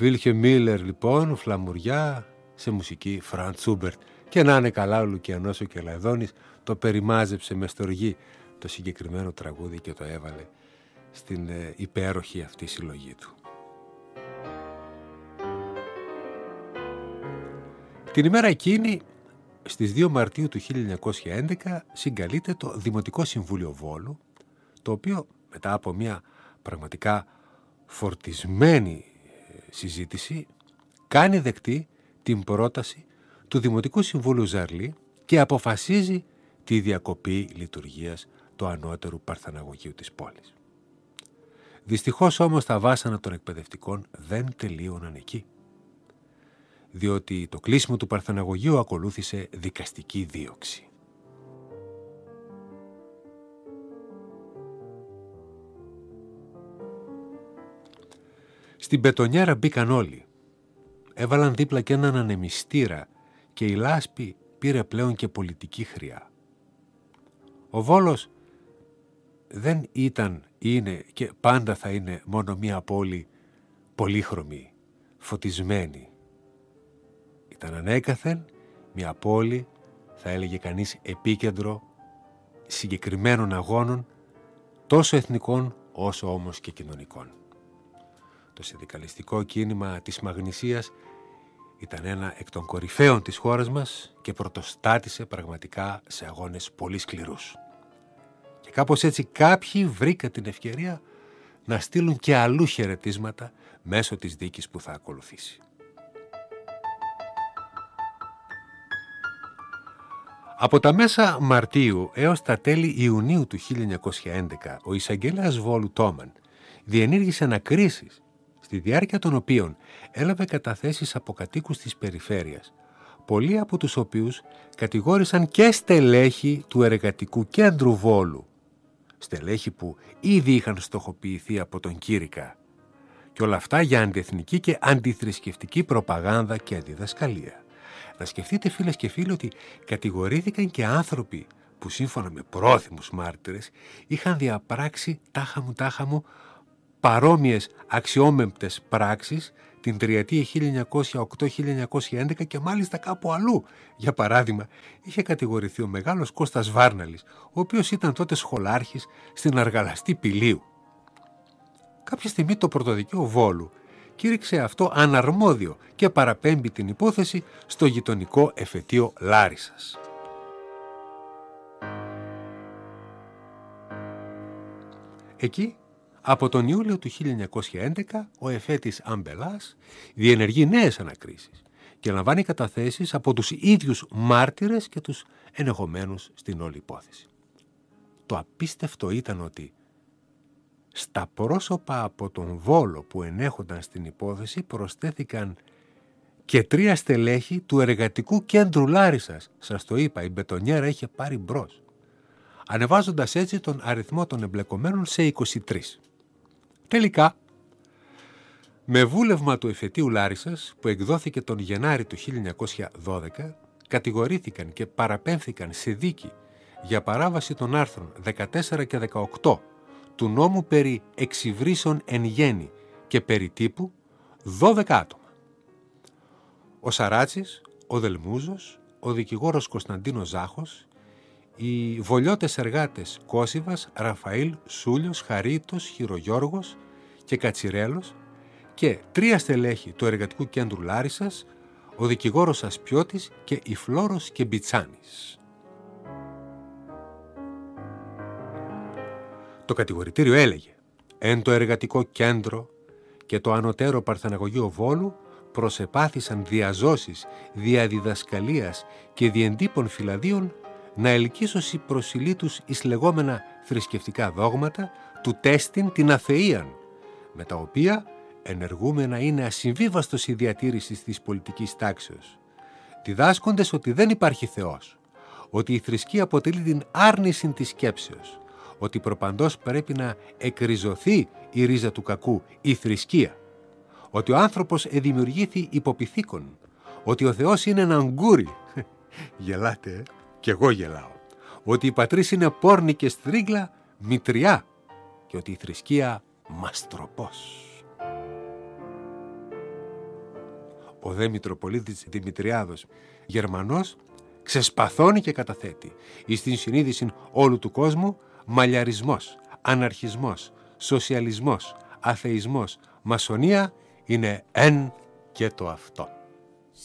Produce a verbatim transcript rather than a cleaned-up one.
Βίλχε Μίλλερ λοιπόν, φλαμουριά, σε μουσική Φραντ Σούμπερτ. Και να είναι καλά ο Λουκιανός ο Κελαϊδόνης, το περιμάζεψε με στοργή το συγκεκριμένο τραγούδι και το έβαλε στην ε, υπέροχη αυτή συλλογή του. Την ημέρα εκείνη, στις δύο Μαρτίου του χίλια εννιακόσια έντεκα, συγκαλείται το Δημοτικό Συμβούλιο Βόλου, το οποίο μετά από μια πραγματικά φορτισμένη συζήτηση κάνει δεκτή την πρόταση του Δημοτικού Συμβούλου Ζαρλί και αποφασίζει τη διακοπή λειτουργίας του ανώτερου παρθαναγωγείου της πόλης. Δυστυχώς όμως τα βάσανα των εκπαιδευτικών δεν τελείωναν εκεί, διότι το κλείσιμο του παρθαναγωγείου ακολούθησε δικαστική δίωξη. Στην μπετονιέρα μπήκαν όλοι. Έβαλαν δίπλα και έναν ανεμιστήρα και η λάσπη πήρε πλέον και πολιτική χρειά. Ο Βόλος δεν ήταν, είναι και πάντα θα είναι μόνο μία πόλη πολύχρωμη, φωτισμένη. Ήταν ανέκαθεν μία πόλη, θα έλεγε κανείς, επίκεντρο συγκεκριμένων αγώνων, τόσο εθνικών όσο όμως και κοινωνικών. Το συνδικαλιστικό κίνημα της Μαγνησίας ήταν ένα εκ των κορυφαίων της χώρας μας και πρωτοστάτησε πραγματικά σε αγώνες πολύ σκληρούς. Και κάπως έτσι κάποιοι βρήκαν την ευκαιρία να στείλουν και αλλού χαιρετίσματα μέσω της δίκης που θα ακολουθήσει. Από τα μέσα Μαρτίου έως τα τέλη Ιουνίου του χίλια εννιακόσια έντεκα, ο εισαγγελέας Βόλου Τόμαν διενήργησε ανακρίσεις, στη διάρκεια των οποίων έλαβε καταθέσεις από κατοίκους της περιφέρειας, πολλοί από τους οποίους κατηγόρησαν και στελέχη του Εργατικού Κέντρου Βόλου, στελέχη που ήδη είχαν στοχοποιηθεί από τον Κήρυκα, και όλα αυτά για αντιεθνική και αντιθρησκευτική προπαγάνδα και διδασκαλία. Να σκεφτείτε, φίλες και φίλοι, ότι κατηγορήθηκαν και άνθρωποι που σύμφωνα με πρόθυμους μάρτυρες είχαν διαπράξει τάχα μου τάχα μου παρόμοιες αξιόμεμπτες πράξεις την τριετία χίλια εννιακόσια οκτώ χίλια εννιακόσια έντεκα και μάλιστα κάπου αλλού. Για παράδειγμα, είχε κατηγορηθεί ο μεγάλος Κώστας Βάρναλης, ο οποίος ήταν τότε σχολάρχης στην Αργαλαστή Πηλίου. Κάποια στιγμή το πρωτοδικείο Βόλου κήρυξε αυτό αναρμόδιο και παραπέμπει την υπόθεση στο γειτονικό εφετείο Λάρισσας. Εκεί, από τον Ιούλιο του χίλια εννιακόσια έντεκα, ο εφέτης Αμπελάς διενεργεί νέες ανακρίσεις και λαμβάνει καταθέσεις από τους ίδιους μάρτυρες και τους ενεχομένους στην όλη υπόθεση. Το απίστευτο ήταν ότι στα πρόσωπα από τον Βόλο που ενέχονταν στην υπόθεση προσθέθηκαν και τρία στελέχη του Εργατικού Κέντρου Λάρισσας. Σας το είπα, η μπετονιέρα είχε πάρει μπρος, ανεβάζοντας έτσι τον αριθμό των εμπλεκομένων σε είκοσι τρία. Τελικά, με βούλευμα του εφετείου Λάρισσας που εκδόθηκε τον Γενάρη του χίλια εννιακόσια δώδεκα, κατηγορήθηκαν και παραπέμφθηκαν σε δίκη για παράβαση των άρθρων δεκατέσσερα και δεκαοκτώ του νόμου περί εξυβρίσεων εν γέννη και περί τύπου δώδεκα άτομα. Ο Σαράτσης, ο Δελμούζος, ο δικηγόρος Κωνσταντίνος Ζάχος, οι βολιώτες εργάτες Κώσιβας, Ραφαήλ, Σούλιος, Χαρίτος, Χειρογιώργος και Κατσιρέλος και τρία στελέχη του Εργατικού Κέντρου Λάρισσας, ο δικηγόρος Ασπιώτης και η Φλόρος και Μπιτσάνης. Το κατηγορητήριο έλεγε: «Εν το Εργατικό Κέντρο και το ανωτέρω Παρθαναγωγείο Βόλου προσεπάθησαν διαζώσεις, διαδιδασκαλίας και διεντύπων φυλαδίων να ελκύσωση προσιλήτους εις λεγόμενα θρησκευτικά δόγματα του τέστην την αθεΐαν, με τα οποία ενεργούμενα είναι ασυμβίβαστος η διατήρηση της πολιτικής τάξεως, διδάσκοντες ότι δεν υπάρχει Θεός, ότι η θρησκεία αποτελεί την άρνηση της σκέψεως, ότι προπαντός πρέπει να εκριζωθεί η ρίζα του κακού, η θρησκεία, ότι ο άνθρωπος εδημιουργήθη υποπιθήκον, ότι ο Θεός είναι ένα αγκούρι». Γελάτε, ε? Κι εγώ γελάω. «Ότι η πατρίς είναι πόρνη και στρίγλα μητριά και ότι η θρησκεία μαστροπός». Ο δε Μητροπολίτης Δημητριάδος, Γερμανός, ξεσπαθώνει και καταθέτει εις την συνείδηση όλου του κόσμου μαλλιαρισμός, αναρχισμός, σοσιαλισμός, αθεισμός, μασονία είναι εν και το αυτό.